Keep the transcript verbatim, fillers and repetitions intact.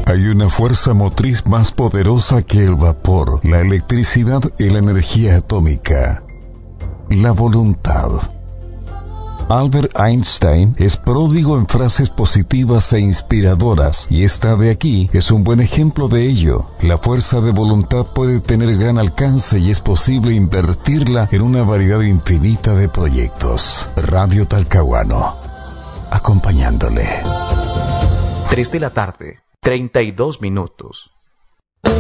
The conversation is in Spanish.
Hay una fuerza motriz más poderosa que el vapor, la electricidad y la energía atómica: la voluntad. Albert Einstein es pródigo en frases positivas e inspiradoras, y esta de aquí es un buen ejemplo de ello. La fuerza de voluntad puede tener gran alcance y es posible invertirla en una variedad infinita de proyectos. Radio Talcahuano, acompañándole. tres de la tarde, treinta y dos minutos.